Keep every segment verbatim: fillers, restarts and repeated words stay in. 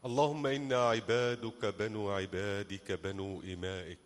اللهم إنا عبادك بنو عبادك بنو إمائك،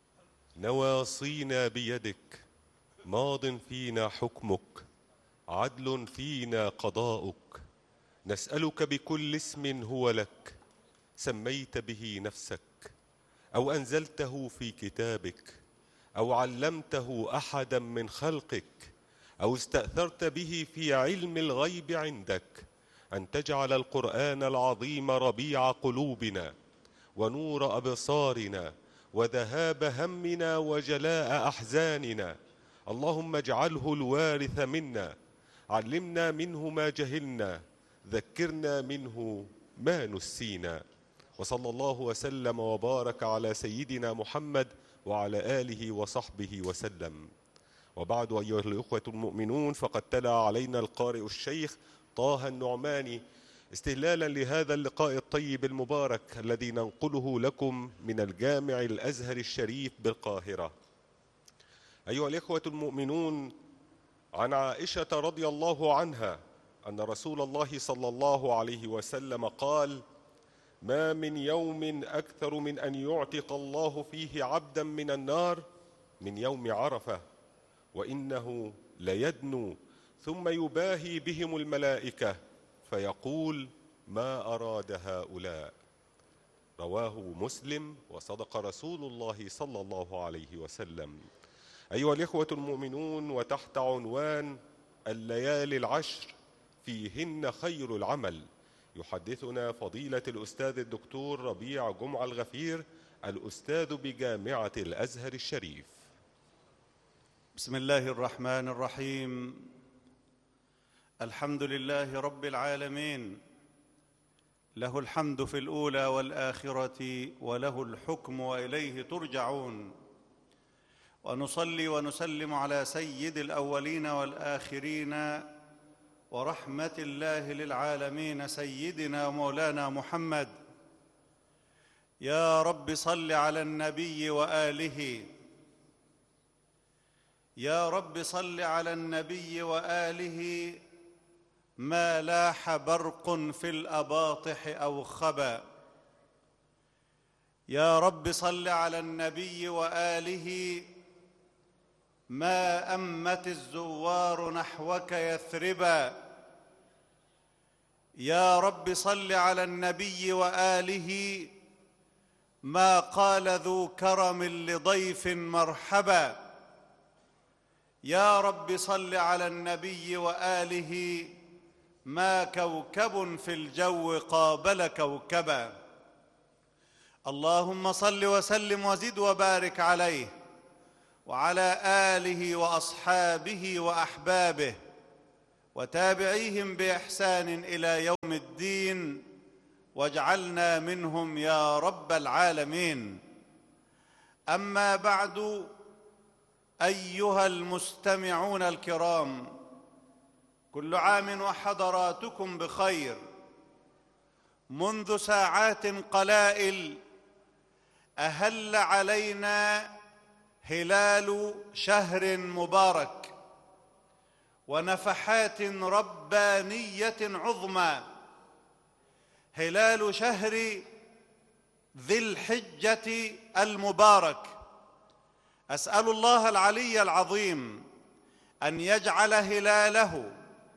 نواصينا بيدك، ماض فينا حكمك، عدل فينا قضاؤك. نسألك بكل اسم هو لك سميت به نفسك أو أنزلته في كتابك أو علمته أحدا من خلقك أو استأثرت به في علم الغيب عندك، أن تجعل القرآن العظيم ربيع قلوبنا ونور أبصارنا وذهاب همنا وجلاء أحزاننا. اللهم اجعله الوارث منا، علمنا منه ما جهلنا، ذكرنا منه ما نسينا. وصلى الله وسلم وبارك على سيدنا محمد وعلى آله وصحبه وسلم. وبعد، أيها الإخوة المؤمنون، فقد تلا علينا القارئ الشيخ طه النعماني استهلالا لهذا اللقاء الطيب المبارك الذي ننقله لكم من الجامع الأزهر الشريف بالقاهرة. أيها الإخوة المؤمنون، عن عائشة رضي الله عنها أن رسول الله صلى الله عليه وسلم قال: ما من يوم أكثر من أن يعتق الله فيه عبدا من النار من يوم عرفة، وإنه ليدنو ثم يباهي بهم الملائكة فيقول: ما أراد هؤلاء. رواه مسلم، وصدق رسول الله صلى الله عليه وسلم. أيها الإخوة المؤمنون، وتحت عنوان الليالي العشر فيهن خير العمل، يحدثنا فضيلة الأستاذ الدكتور ربيع جمعة الغفير، الأستاذ بجامعة الأزهر الشريف. بسم الله الرحمن الرحيم. الحمد لله رب العالمين، له الحمد في الأولى والآخرة، وله الحكم وإليه ترجعون. ونصلي ونسلم على سيد الأولين والآخرين ورحمة الله للعالمين سيدنا مولانا محمد. يا رب صل على النبي وآله، يا رب صل على النبي وآله، ما لاح برق في الأباطح أو خبا. يا رب صل على النبي وآله، ما أمت الزوار نحوك يثربا. يا رب صل على النبي وآله، ما قال ذو كرم لضيف مرحبا. يا رب صل على النبي وآله، ما كوكب في الجو قابل كوكبا. اللهم صل وسلم وزد وبارك عليه وعلى آله وأصحابه وأحبابه وتابعيهم بإحسان إلى يوم الدين، واجعلنا منهم يا رب العالمين. أما بعد، أيها المستمعون الكرام، كل عام وحضراتكم بخير. منذ ساعات قلائل أهل علينا هلال شهر مبارك ونفحات ربانية عظمى، هلال شهر ذي الحجة المبارك. أسأل الله العلي العظيم أن يجعل هلاله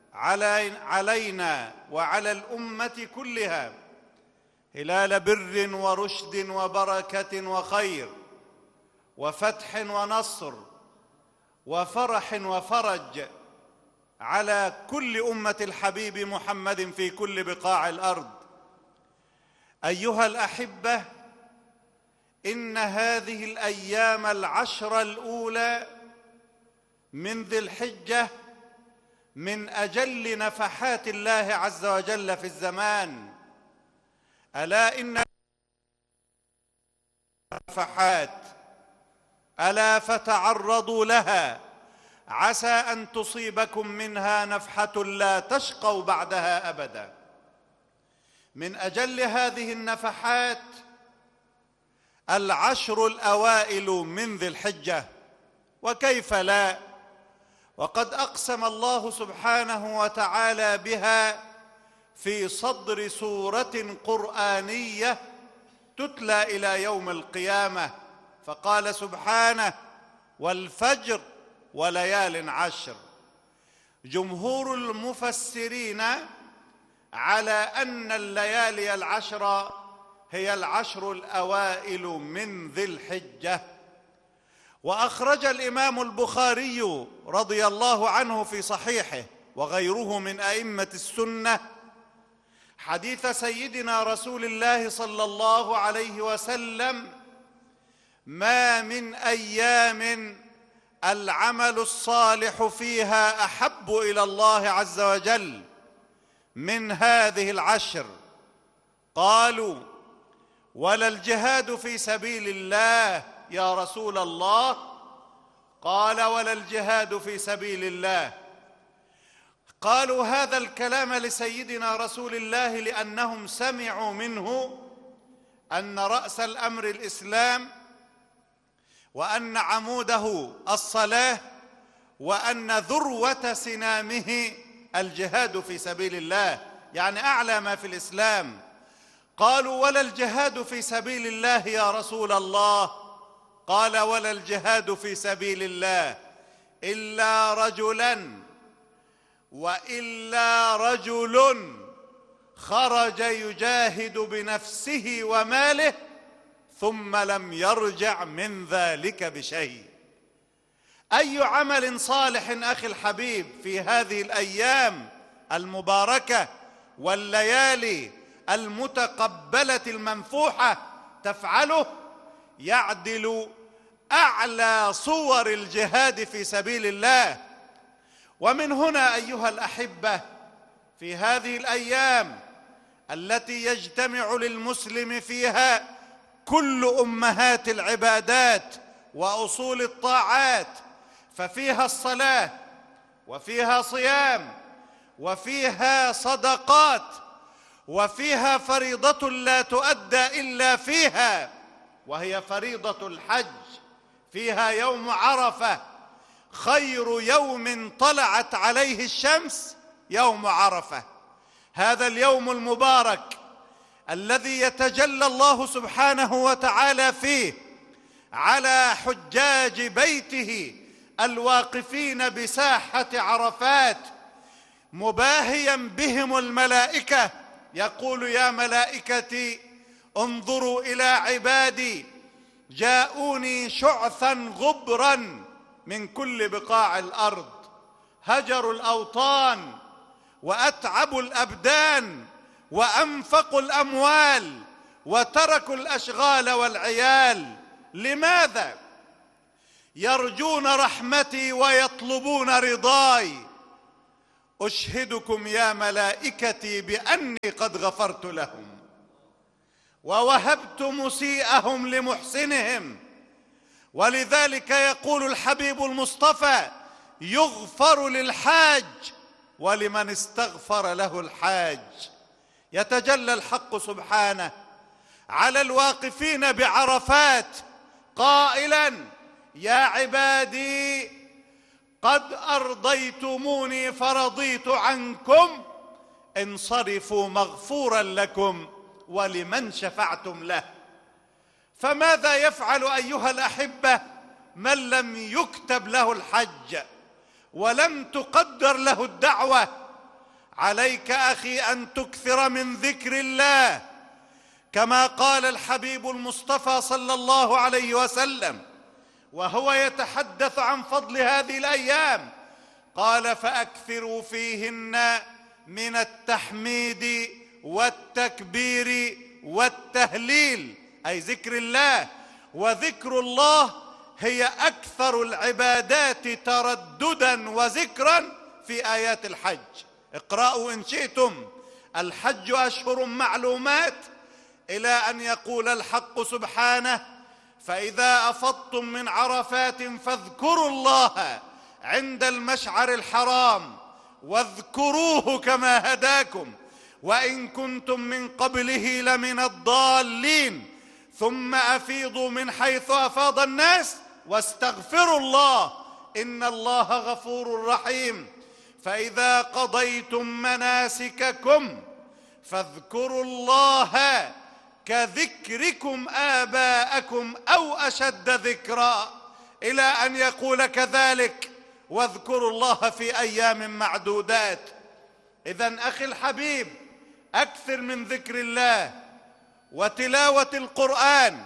علينا وعلى الأمة كلها هلال بر ورشد وبركة وخير وفتح ونصر وفرح وفرج على كل أمة الحبيب محمد في كل بقاع الأرض. أيها الأحبة، إن هذه الأيام العشر الأولى من ذي الحجة من أجل نفحات الله عز وجل في الزمان. ألا إن نفحات، ألا فتعرضوا لها، عسى أن تصيبكم منها نفحة لا تشقوا بعدها أبدا. من أجل هذه النفحات العشر الأوائل من ذي الحجة، وكيف لا، وقد أقسم الله سبحانه وتعالى بها في صدر سورة قرآنية تتلى إلى يوم القيامة. فقال سبحانه: والفجر وليال عشر. جمهور المفسرين على أن الليالي العشر هي العشر الأوائل من ذي الحجة. وأخرج الإمام البخاري رضي الله عنه في صحيحه وغيره من أئمة السنة حديث سيدنا رسول الله صلى الله عليه وسلم: ما من أيام العمل الصالح فيها أحب إلى الله عز وجل من هذه العشر. قالوا: ولا الجهاد في سبيل الله يا رسول الله؟ قال: ولا الجهاد في سبيل الله. قالوا هذا الكلام لسيدنا رسول الله لأنهم سمعوا منه أن رأس الأمر الإسلام، وأن عموده الصلاة، وأن ذروة سنامه الجهاد في سبيل الله، يعني أعلى ما في الإسلام. قالوا: ولا الجهاد في سبيل الله يا رسول الله؟ قال: ولا الجهاد في سبيل الله إلا رجلا وإلا رجل خرج يجاهد بنفسه وماله ثم لم يرجع من ذلك بشيء. أي عمل صالح أخي الحبيب في هذه الأيام المباركة والليالي المتقبلة المنفوحة تفعله يعدل أعلى صور الجهاد في سبيل الله. ومن هنا أيها الأحبة، في هذه الأيام التي يجتمع للمسلم فيها كل أمهات العبادات وأصول الطاعات، ففيها الصلاة وفيها صيام وفيها صدقات وفيها فريضة لا تؤدى إلا فيها، وهي فريضة الحج. فيها يوم عرفة، خير يوم طلعت عليه الشمس يوم عرفة، هذا اليوم المبارك الذي يتجلى الله سبحانه وتعالى فيه على حجاج بيته الواقفين بساحة عرفات، مباهيا بهم الملائكة، يقول: يا ملائكتي انظروا إلى عبادي جاءوني شعثا غبرا من كل بقاع الأرض، هجروا الأوطان وأتعبوا الأبدان وأنفقوا الأموال وتركوا الأشغال والعيال. لماذا؟ يرجون رحمتي ويطلبون رضاي. أشهدكم يا ملائكتي بأني قد غفرت لهم ووهبت مسيئهم لمحسنهم. ولذلك يقول الحبيب المصطفى: يغفر للحاج ولمن استغفر له الحاج. يتجلى الحق سبحانه على الواقفين بعرفات قائلا: يا عبادي قد أرضيتموني فرضيت عنكم، انصرفوا مغفورا لكم ولمن شفعتم له. فماذا يفعل أيها الأحبة من لم يكتب له الحج ولم تقدر له الدعوة؟ عليك أخي أن تكثر من ذكر الله، كما قال الحبيب المصطفى صلى الله عليه وسلم وهو يتحدث عن فضل هذه الأيام، قال: فأكثروا فيهن من التحميد والتكبير والتهليل، أي ذكر الله. وذكر الله هي أكثر العبادات ترددا وذكرا في آيات الحج. اقرأوا إن شئتم: الحج أشهر معلومات، إلى أن يقول الحق سبحانه: فإذا أفضتم من عرفات فاذكروا الله عند المشعر الحرام واذكروه كما هداكم وإن كنتم من قبله لمن الضالين ثم أفيضوا من حيث أفاض الناس واستغفروا الله إن الله غفور رحيم. فإذا قضيتم مناسككم فاذكروا الله كذكركم آباءكم أو أشد ذكرا، إلى أن يقول كذلك واذكروا الله في أيام معدودات. إذن أخي الحبيب، أكثر من ذكر الله وتلاوة القرآن،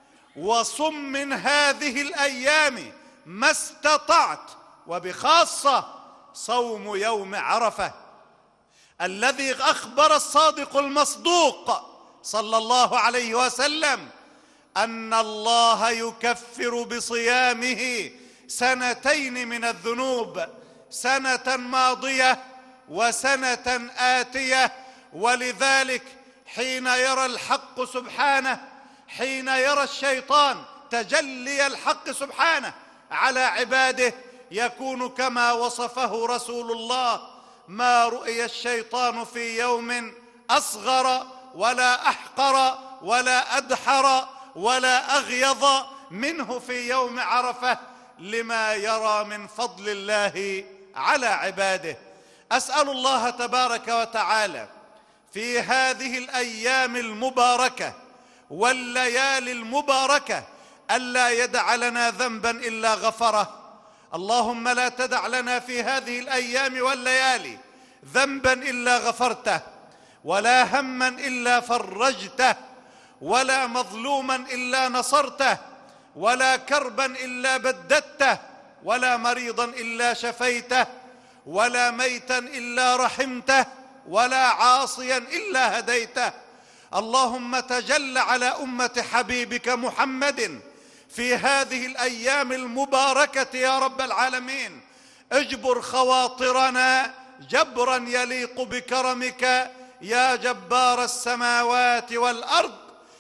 وصم من هذه الأيام ما استطعت، وبخاصة صوم يوم عرفة الذي أخبر الصادق المصدوق صلى الله عليه وسلم أن الله يكفر بصيامه سنتين من الذنوب، سنة ماضية وسنة آتية. ولذلك حين يرى الحق سبحانه، حين يرى الشيطان تجلي الحق سبحانه على عباده، يكون كما وصفه رسول الله: ما رؤي الشيطان في يوم أصغر ولا أحقر ولا أدحر ولا أغيظ منه في يوم عرفة، لما يرى من فضل الله على عباده. أسأل الله تبارك وتعالى في هذه الأيام المباركة والليالي المباركة ألا يدع لنا ذنبا إلا غفره. اللهم لا تدع لنا في هذه الأيام والليالي ذنبا إلا غفرته، ولا هما إلا فرجته، ولا مظلوما إلا نصرته، ولا كربا إلا بددته، ولا مريضا إلا شفيته، ولا ميتا إلا رحمته، ولا عاصيا إلا هديته. اللهم تجل على أمة حبيبك محمد في هذه الأيام المباركة يا رب العالمين. اجبر خواطرنا جبرا يليق بكرمك يا جبار السماوات والأرض،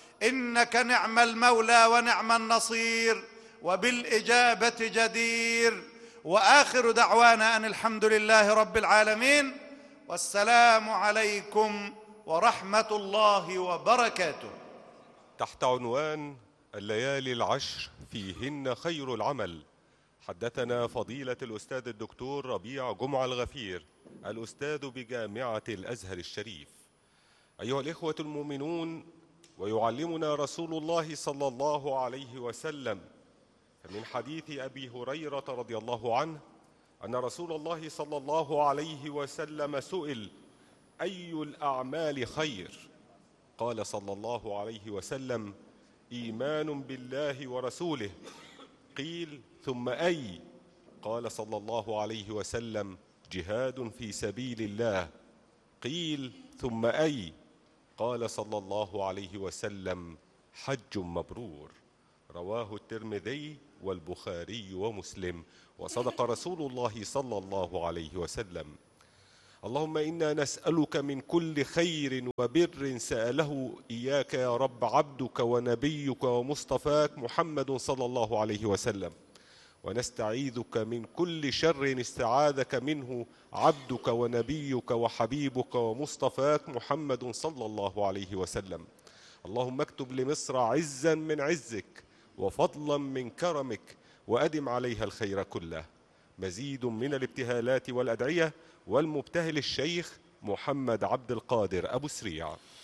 إنك نعم المولى ونعم النصير، وبالإجابة جدير. وآخر دعوانا أن الحمد لله رب العالمين، والسلام عليكم ورحمة الله وبركاته. تحت عنوان الليالي العشر فيهن خير العمل، حدثنا فضيلة الأستاذ الدكتور ربيع جمعة الغفير، الأستاذ بجامعة الأزهر الشريف. أيها الإخوة المؤمنون، ويعلمنا رسول الله صلى الله عليه وسلم من حديث أبي هريرة رضي الله عنه أن رسول الله صلى الله عليه وسلم سئل: أي الأعمال خير؟ قال صلى الله عليه وسلم: إيمان بالله ورسوله. قيل: ثم أي؟ قال صلى الله عليه وسلم: جهاد في سبيل الله. قيل: ثم أي؟ قال صلى الله عليه وسلم: حج مبرور. رواه الترمذي والبخاري ومسلم، وصدق رسول الله صلى الله عليه وسلم. اللهم إنا نسألك من كل خير وبر سأله إياك يا رب عبدك ونبيك ومصطفاك محمد صلى الله عليه وسلم، ونستعيذك من كل شر استعاذك منه عبدك ونبيك وحبيبك ومصطفاك محمد صلى الله عليه وسلم. اللهم اكتب لمصر عزا من عزك وفضلا من كرمك، وأدم عليها الخير كله. مزيد من الابتهالات والأدعية، والمبتهل الشيخ محمد عبد القادر أبو سريع.